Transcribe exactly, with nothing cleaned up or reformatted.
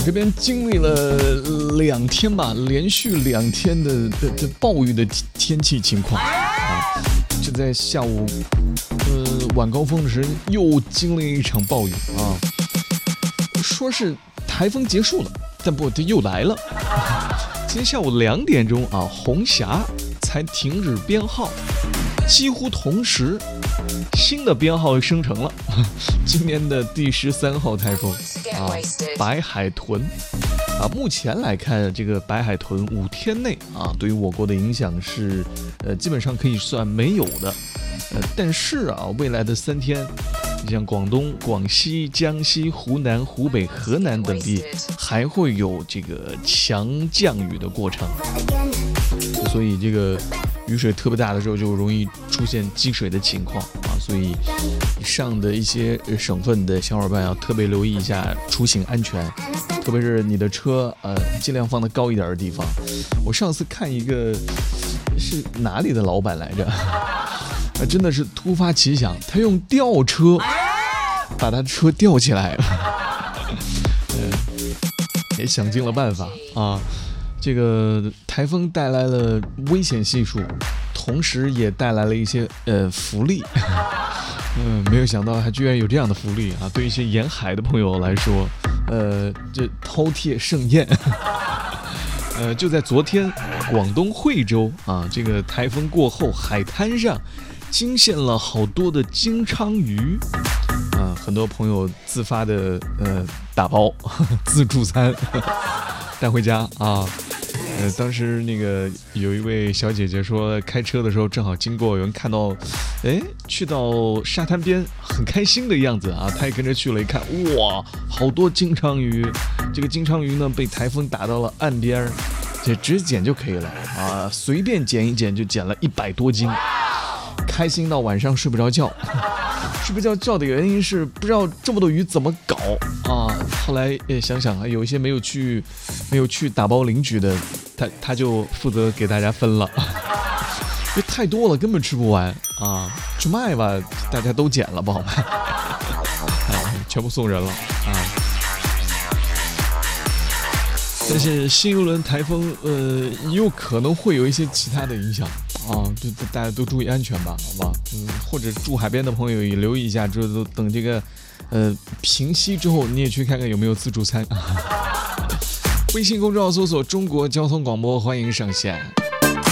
这边经历了两天吧，连续两天的的的暴雨的天气情况啊，就在下午呃晚高峰时又经历一场暴雨啊，说是台风结束了，但不，它又来了。今天下午两点钟啊，红霞才停止编号，几乎同时，新的编号生成了，今年的第十三号台风啊，白海豚啊。目前来看，这个白海豚五天内啊，对于我国的影响是呃基本上可以算没有的，呃，但是啊，未来的三天，像广东、广西、江西、湖南、湖北、河南等地还会有这个强降雨的过程，所以这个雨水特别大的时候就容易出现积水的情况啊，所以以上的一些省份的小伙伴要特别留意一下出行安全，特别是你的车呃尽量放得高一点的地方。我上次看一个是哪里的老板来着？啊，真的是突发奇想，他用吊车把他的车吊起来了，呃，也想尽了办法啊。这个台风带来了危险系数，同时也带来了一些呃福利。嗯、呃，没有想到还居然有这样的福利啊！对一些沿海的朋友来说，呃，这饕餮盛宴。呃，就在昨天，广东惠州啊，这个台风过后，海滩上惊现了好多的金鲳鱼啊，很多朋友自发的呃打包呵呵自助餐带回家啊。呃，当时那个有一位小姐姐说，开车的时候正好经过，有人看到，哎，去到沙滩边很开心的样子啊，她也跟着去了，一看，哇，好多金鲳鱼，这个金鲳鱼呢被台风打到了岸边，这直接捡就可以了啊，随便捡一捡就捡了一百多斤，开心到晚上睡不着觉。睡不着觉的原因是不知道这么多鱼怎么搞啊！后来也想想啊，有一些没有去没有去打包领取的，他他就负责给大家分了，因为太多了根本吃不完啊！去卖吧，大家都捡了不好卖，啊，全部送人了啊！但是新一轮台风呃有可能会有一些其他的影响啊，就大家都注意安全吧，好吧？嗯，或者住海边的朋友也留意一下，这都等这个呃平息之后，你也去看看有没有自助餐。微信公众号搜索中国交通广播，欢迎上线。